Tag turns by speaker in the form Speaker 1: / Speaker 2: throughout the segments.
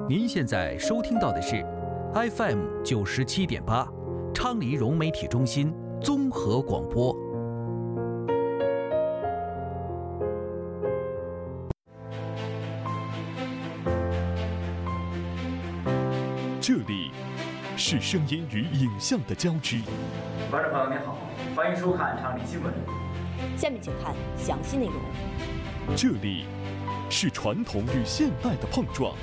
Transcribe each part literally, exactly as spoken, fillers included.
Speaker 1: 您现在收听到的是 F M 九十七点八，昌黎融媒体中心综合广播。
Speaker 2: 这里是声音与影像的交织。
Speaker 3: 观众朋友您好，欢迎收看昌黎新闻。
Speaker 4: 下面请看详细内容。
Speaker 2: 这里是传统与现代的碰撞。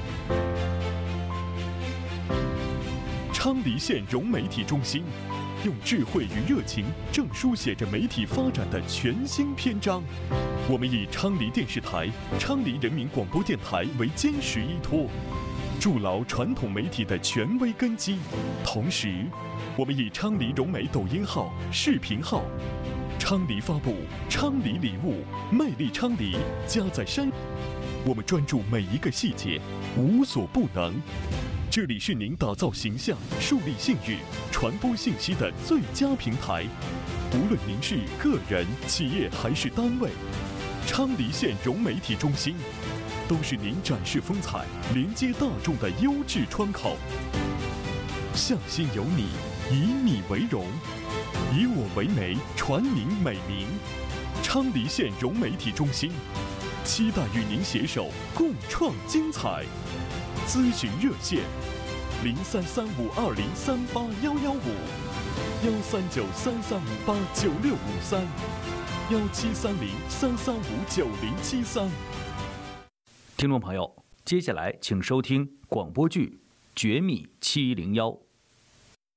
Speaker 2: 昌黎县融媒体中心用智慧与热情，正书写着媒体发展的全新篇章。我们以昌黎电视台、昌黎人民广播电台为坚实依托，筑牢传统媒体的权威根基。同时，我们以昌黎融媒抖音号、视频号、昌黎发布、昌黎礼物、魅力昌黎加在山。我们专注每一个细节，无所不能。这里是您打造形象、树立信誉、传播信息的最佳平台。无论您是个人、企业还是单位，昌黎县融媒体中心都是您展示风采、连接大众的优质窗口。向心有你，以你为荣，以我为媒，传您美名。昌黎县融媒体中心期待与您携手共创精彩。咨询热线：零三三五二零三八幺幺五，幺三九三三五八九六五三，幺七三零三三五九零七三。
Speaker 1: 听众朋友，接下来请收听广播剧《绝密七零幺》。